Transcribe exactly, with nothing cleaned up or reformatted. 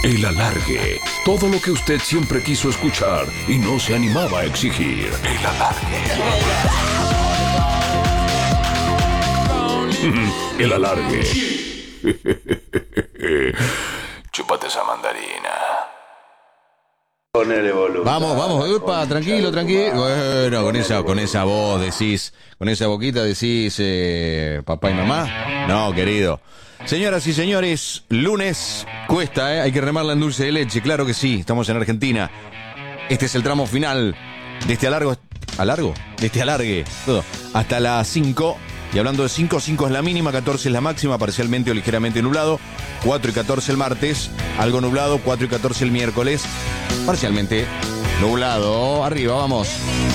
El alargue. Todo lo que usted siempre quiso escuchar y no se animaba a exigir. El alargue. El alargue. Chúpate esa mandarina. Ponele volumen. Vamos, vamos, upa, tranquilo, tranquilo. Bueno, con esa, con esa voz decís, con esa boquita decís, eh, papá y mamá. No, querido. Señoras y señores, lunes cuesta, ¿eh? Hay que remarla en dulce de leche, claro que sí, estamos en Argentina. Este es el tramo final de este alargo, ¿alargo? De este alargue, todo, hasta las cinco. Y hablando de cinco, cinco es la mínima, catorce es la máxima, parcialmente o ligeramente nublado. cuatro y catorce el martes, algo nublado, cuatro y catorce el miércoles, parcialmente nublado. Arriba, vamos.